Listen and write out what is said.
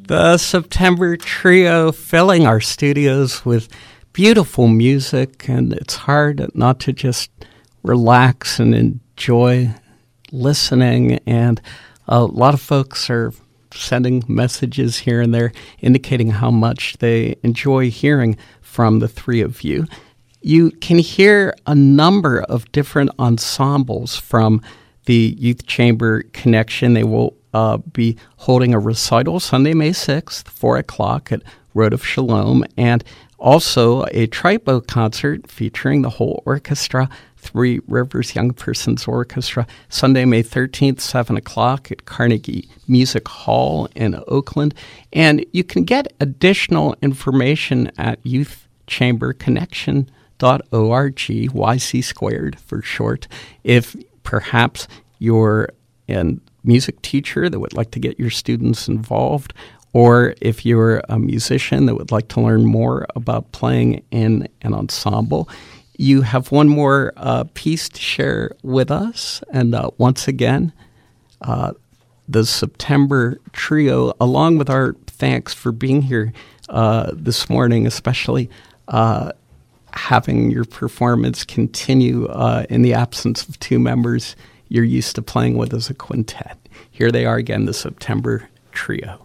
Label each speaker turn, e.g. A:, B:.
A: The September Trio filling our studios with beautiful music, and it's hard not to just relax and enjoy listening. And a lot of folks are sending messages here and there indicating how much they enjoy hearing from the three of you. You can hear a number of different ensembles from the Youth Chamber Connection. They will be holding a recital Sunday, May 6th, 4 o'clock at Road of Shalom, and also a tribo concert featuring the whole orchestra, Three Rivers Young Persons Orchestra, Sunday, May 13th, 7 o'clock at Carnegie Music Hall in Oakland. And you can get additional information at youthchamberconnection.org, YC squared for short, if perhaps you're a music teacher that would like to get your students involved, or if you're a musician that would like to learn more about playing in an ensemble. You have one more piece to share with us, and once again, the September Trio, along with our thanks for being here this morning, especially having your performance continue in the absence of two members you're used to playing with as a quintet. Here they are again, the September Trio.